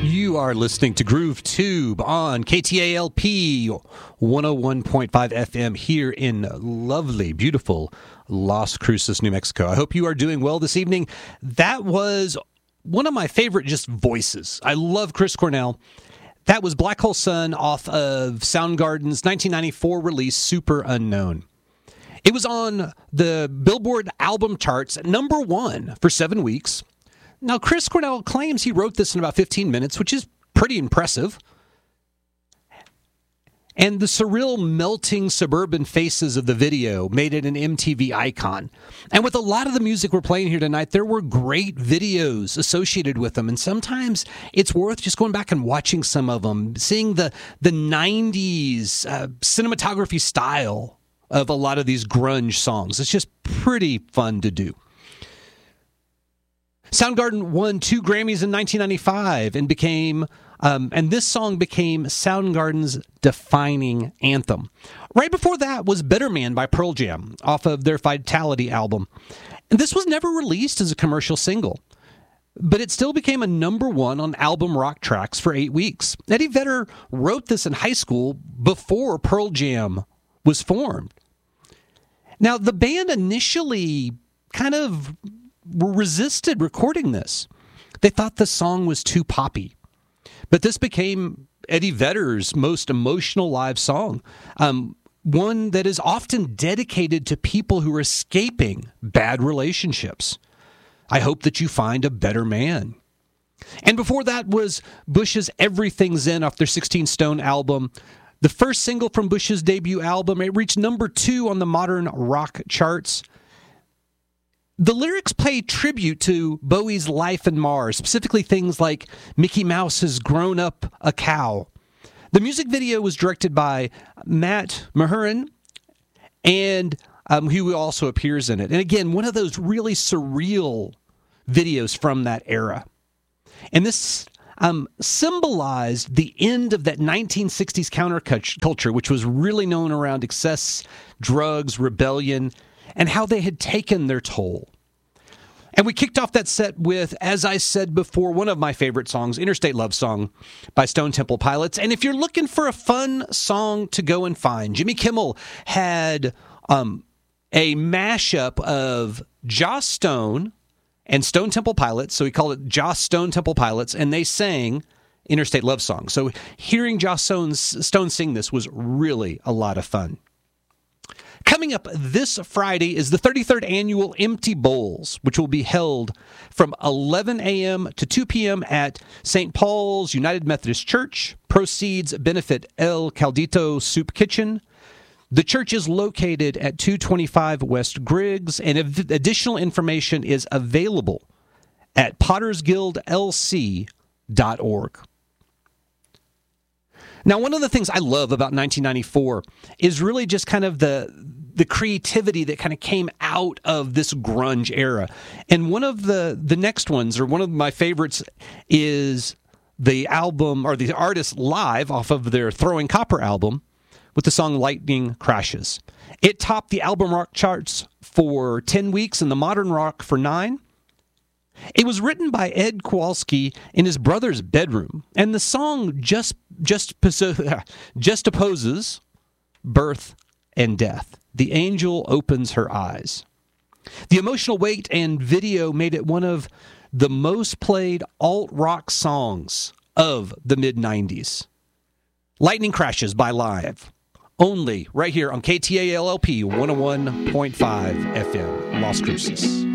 You are listening to Groove Tube on KTALP 101.5 FM here in lovely, beautiful Las Cruces, New Mexico. I hope you are doing well this evening. That was one of my favorite just voices. I love Chris Cornell. That was Black Hole Sun off of Soundgarden's 1994 release, Super Unknown. It was on the Billboard album charts at number 1 for 7 weeks. Now, Chris Cornell claims he wrote this in about 15 minutes, which is pretty impressive. And the surreal melting suburban faces of the video made it an MTV icon. And with a lot of the music we're playing here tonight, there were great videos associated with them. And sometimes it's worth just going back and watching some of them, seeing the 90s cinematography style of a lot of these grunge songs. It's just pretty fun to do. Soundgarden won 2 Grammys in 1995 and became, and this song became Soundgarden's defining anthem. Right before that was Better Man by Pearl Jam off of their Vitality album. And this was never released as a commercial single, but it still became a number 1 on album rock tracks for 8 weeks. Eddie Vedder wrote this in high school before Pearl Jam was formed. Now, the band initially kind of resisted recording this. They thought the song was too poppy. But this became Eddie Vedder's most emotional live song, one that is often dedicated to people who are escaping bad relationships. I hope that you find a better man. And before that was Bush's Everything's In off their 16 Stone album. The first single from Bush's debut album. It reached number 2 on the modern rock charts. The lyrics pay tribute to Bowie's life in Mars, specifically things like Mickey Mouse has grown up a cow. The music video was directed by Matt Mahurin, and who also appears in it. And again, one of those really surreal videos from that era. And this symbolized the end of that 1960s counterculture, which was really known around excess, drugs, rebellion, and how they had taken their toll. And we kicked off that set with, as I said before, one of my favorite songs, Interstate Love Song by Stone Temple Pilots. And if you're looking for a fun song to go and find, Jimmy Kimmel had a mashup of Joss Stone and Stone Temple Pilots, so he called it Joss Stone Temple Pilots, and they sang Interstate Love Song. So hearing Joss Stone sing this was really a lot of fun. Coming up this Friday is the 33rd annual Empty Bowls, which will be held from 11 a.m. to 2 p.m. at St. Paul's United Methodist Church. Proceeds benefit El Caldito Soup Kitchen. The church is located at 225 West Griggs, and additional information is available at pottersguildlc.org. Now, one of the things I love about 1994 is really just kind of the creativity that kind of came out of this grunge era. And one of the next ones, or one of my favorites, is the album, or the artist live off of their Throwing Copper album with the song Lightning Crashes. It topped the album rock charts for 10 weeks and the modern rock for 9. It was written by Ed Kowalski in his brother's bedroom, and the song just opposes birth and death. The angel opens her eyes. The emotional weight and video made it one of the most played alt-rock songs of the mid-90s. Lightning Crashes by Live, only right here on KTALP 101.5 FM, Las Cruces.